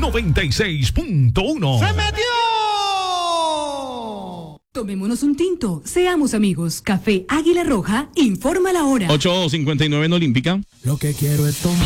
96.1. ¡Se metió! Tomémonos un tinto, seamos amigos. Café Águila Roja, informa la hora. 8:59 en Olímpica. Lo que quiero es tomar.